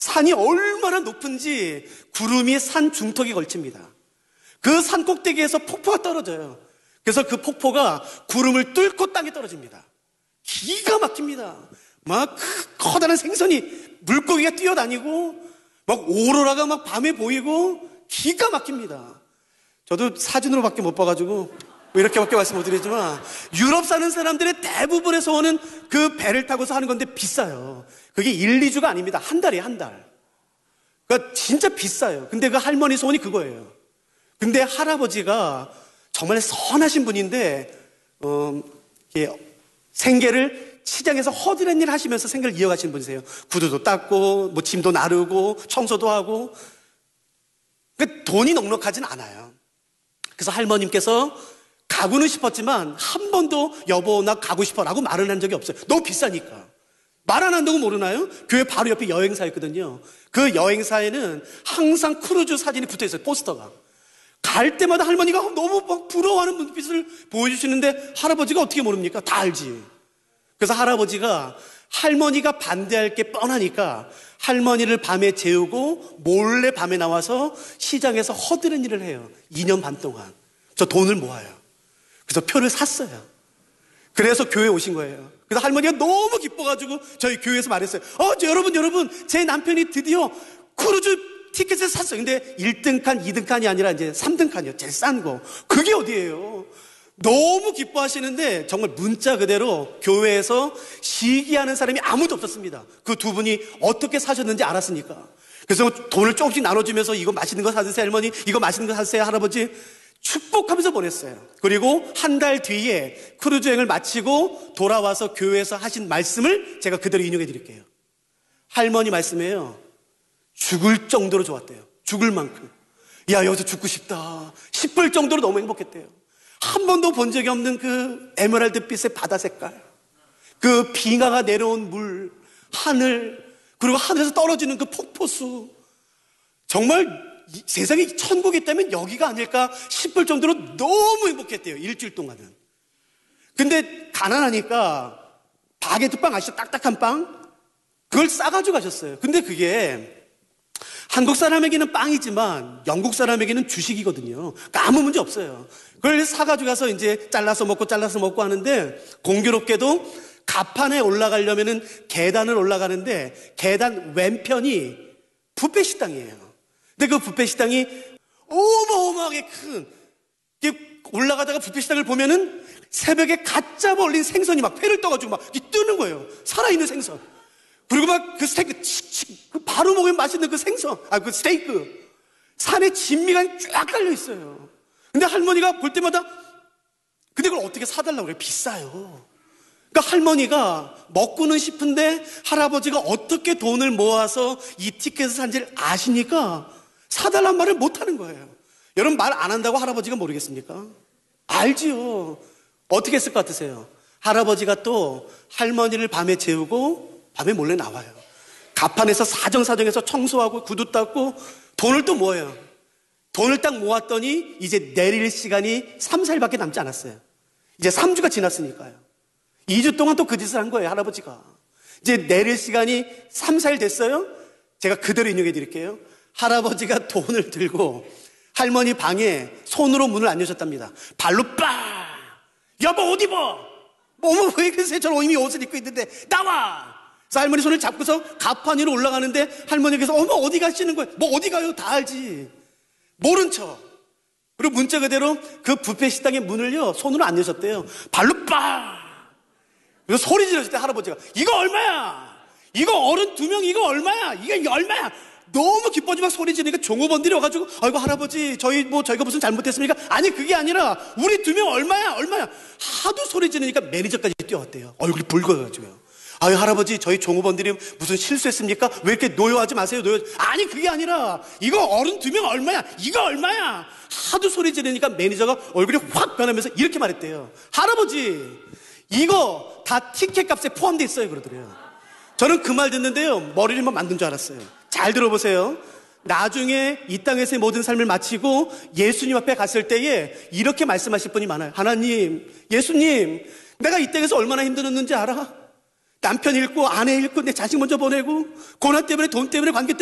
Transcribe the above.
산이 얼마나 높은지 구름이 산 중턱에 걸칩니다. 그 산 꼭대기에서 폭포가 떨어져요. 그래서 그 폭포가 구름을 뚫고 땅에 떨어집니다. 기가 막힙니다. 막 커다란 생선이 물고기가 뛰어다니고 막 오로라가 막 밤에 보이고 기가 막힙니다. 저도 사진으로밖에 못 봐가지고 이렇게밖에 말씀 못 드리지만 유럽 사는 사람들의 대부분의 소원은 그 배를 타고서 하는 건데 비싸요. 그게 1, 2주가 아닙니다. 한 달이에요, 한 달. 그러니까 진짜 비싸요. 근데 그 할머니 소원이 그거예요. 근데 할아버지가 정말 선하신 분인데 생계를 시장에서 허드렛 일 하시면서 생계를 이어가시는 분이세요. 구두도 닦고 뭐 짐도 나르고 청소도 하고. 그러니까 돈이 넉넉하진 않아요. 그래서 할머님께서 가고는 싶었지만 한 번도 여보 나 가고 싶어 라고 말은 한 적이 없어요. 너무 비싸니까. 말 안 한다고 모르나요? 교회 바로 옆에 여행사였거든요. 그 여행사에는 항상 크루즈 사진이 붙어 있어요. 포스터가. 갈 때마다 할머니가 너무 막 부러워하는 눈빛을 보여주시는데 할아버지가 어떻게 모릅니까? 다 알지. 그래서 할아버지가 할머니가 반대할 게 뻔하니까 할머니를 밤에 재우고 몰래 밤에 나와서 시장에서 허드렛 일을 해요. 2년 반 동안. 저 돈을 모아요. 그래서 표를 샀어요. 그래서 교회에 오신 거예요. 그래서 할머니가 너무 기뻐가지고 저희 교회에서 말했어요. 여러분, 제 남편이 드디어 크루즈 티켓을 샀어요. 근데 1등 칸, 2등 칸이 아니라 이제 3등 칸이요. 제일 싼 거. 그게 어디예요? 너무 기뻐하시는데 정말 문자 그대로 교회에서 시기하는 사람이 아무도 없었습니다. 그 두 분이 어떻게 사셨는지 알았으니까. 그래서 돈을 조금씩 나눠주면서 이거 맛있는 거 사드세요 할머니, 이거 맛있는 거 사드세요 할아버지, 축복하면서 보냈어요. 그리고 한 달 뒤에 크루즈 여행을 마치고 돌아와서 교회에서 하신 말씀을 제가 그대로 인용해 드릴게요. 할머니 말씀이에요. 죽을 정도로 좋았대요. 죽을 만큼. 야, 여기서 죽고 싶다 싶을 정도로 너무 행복했대요. 한 번도 본 적이 없는 그 에메랄드빛의 바다 색깔, 그 빙하가 내려온 물, 하늘, 그리고 하늘에서 떨어지는 그 폭포수. 정말 세상에 천국이 있다면 여기가 아닐까 싶을 정도로 너무 행복했대요. 일주일 동안은. 근데 가난하니까 바게트빵 아시죠? 딱딱한 빵? 그걸 싸가지고 가셨어요. 근데 그게 한국 사람에게는 빵이지만 영국 사람에게는 주식이거든요. 그러니까 아무 문제 없어요. 그걸 사가지고 가서 이제 잘라서 먹고 하는데 공교롭게도 가판에 올라가려면은 계단을 올라가는데 계단 왼편이 뷔페 식당이에요. 근데 그 뷔페 식당이 어마어마하게 큰, 올라가다가 뷔페 식당을 보면은 새벽에 갓 잡아 올린 생선이 막 회를 떠가지고 막 뜨는 거예요. 살아있는 생선. 그리고 막 그 스테이크, 바로 먹으면 맛있는 그 생선, 그 스테이크. 산에 진미가 쫙 깔려 있어요. 근데 할머니가 볼 때마다, 근데 그걸 어떻게 사달라고 그래요? 비싸요. 그러니까 할머니가 먹고는 싶은데 할아버지가 어떻게 돈을 모아서 이 티켓을 산지를 아시니까 사달란 말을 못 하는 거예요. 여러분 말 안 한다고 할아버지가 모르겠습니까? 알지요. 어떻게 했을 것 같으세요? 할아버지가 또 할머니를 밤에 재우고 밤에 몰래 나와요. 가판에서 사정사정해서 청소하고 구두 닦고 돈을 또 모아요. 돈을 딱 모았더니 이제 내릴 시간이 3, 4일밖에 남지 않았어요. 이제 3주가 지났으니까요. 2주 동안 또 그 짓을 한 거예요, 할아버지가. 이제 내릴 시간이 3, 4일 됐어요. 제가 그대로 인용해 드릴게요. 할아버지가 돈을 들고 할머니 방에 손으로 문을 안 여셨답니다. 발로 빡! 여보 옷 입어! 어머 왜 그러세요? 저는 이미 옷을 입고 있는데 나와! 그래서 할머니 손을 잡고서 가판 위로 올라가는데 할머니께서 어머 어디 가시는 거예요? 뭐 어디 가요? 다 알지. 모른 척. 그리고 문자 그대로 그 뷔페 식당의 문을요 손으로 안 여셨대요. 발로 빡! 그래서 소리 지르실 때 할아버지가 이거 얼마야? 이거 어른 2명 이거 얼마야? 이게 얼마야? 너무 기뻐지고 막 소리 지르니까 종업원들이 와가지고 아이고 할아버지 저희가 무슨 잘못했습니까? 아니 그게 아니라 우리 2명 얼마야? 하도 소리 지르니까 매니저까지 뛰어왔대요. 얼굴이 붉어가지고요. 아유 할아버지 저희 종업원들이 무슨 실수했습니까? 왜 이렇게 노여하지 마세요. 아니 그게 아니라 이거 어른 2명 얼마야? 이거 얼마야? 하도 소리 지르니까 매니저가 얼굴이 확 변하면서 이렇게 말했대요. 할아버지 이거 다 티켓 값에 포함되어 있어요 그러더래요. 저는 그 말 듣는데요 머리를 만든 줄 알았어요. 잘 들어보세요. 나중에 이 땅에서의 모든 삶을 마치고 예수님 앞에 갔을 때에 이렇게 말씀하실 분이 많아요. 하나님, 예수님, 내가 이 땅에서 얼마나 힘들었는지 알아? 남편 잃고 아내 잃고 내 자식 먼저 보내고 고난 때문에 돈 때문에 관계 때문에